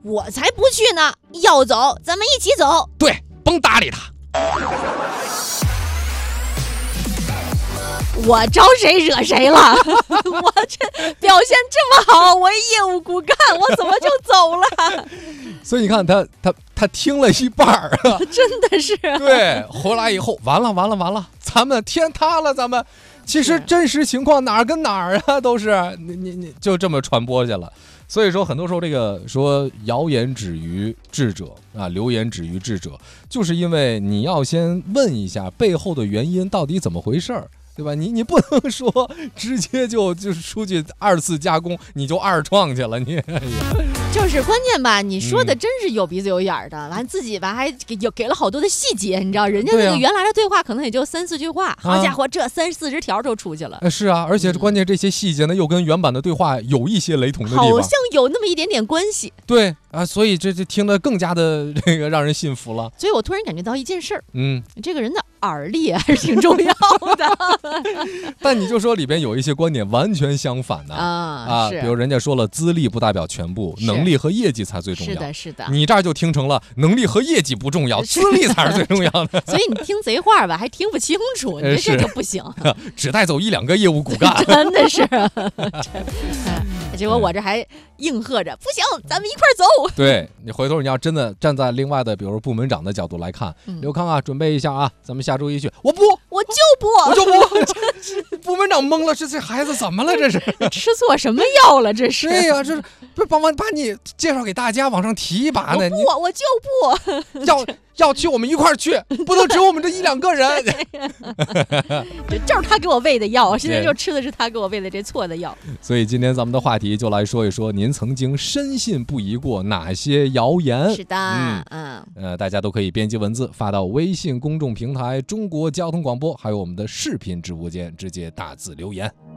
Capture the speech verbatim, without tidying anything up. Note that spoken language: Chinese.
我才不去呢，要走咱们一起走。 对，甭搭理他。 我招谁惹谁了？我这表现这么好，我业务骨干，我怎么就走了？ 所以你看他他他听了一半儿啊， 真的是。 对，回来以后完了完了完了，咱们天塌了，咱们其实真实情况哪儿跟哪儿啊，都是你你你就这么传播去了。所以说很多时候这个说谣言止于智者啊，流言止于智者，就是因为你要先问一下背后的原因到底怎么回事儿。对吧？你你不能说直接就就是出去二次加工，你就二创去了，你、哎、 就是关键吧？你说的真是有鼻子有眼的，完、嗯、自己吧还给有给了好多的细节，你知道，人家那个原来的对话可能也就三四句话，啊、好家伙，这三四十条都出去了。 是啊，而且关键这些细节呢，又跟原版的对话有一些雷同的地方， 好像有那么一点点关系。 对啊，所以这这听得更加的这个让人信服了。 所以我突然感觉到一件事儿， 嗯， 这个人的耳力还是挺重要的。 但你就说里边有一些观点完全相反的啊啊，比如人家说了资历不代表全部，能力和业绩才最重要。 是的，是的。 你这儿就听成了能力和业绩不重要，资历才是最重要的。 所以你听贼话吧，还听不清楚，你这就不行。 只带走一两个业务骨干， 真的是。结果我这还应和着，不行，咱们一块走。 对，你回头你要真的站在另外的，比如说部门长的角度来看，嗯、刘康啊，准备一下啊，咱们下周一去。我不， 我就不， 我就不。部门长懵了，这这孩子怎么了？这是吃错什么药了？这是。 对呀、啊，这是不是帮忙把你介绍给大家往上提一把呢？ 我不，我就不。 要要去，我们一块儿去，不能只有我们这一两个人。 这就是他给我喂的药，现在就吃的是他给我喂的这错的药。 所以今天咱们的话题就来说一说，您曾经深信不疑过哪些谣言？ 是的，嗯嗯， 呃，大家都可以编辑文字发到微信公众平台中国交通广播，还有我们的视频直播间，直接打字留言。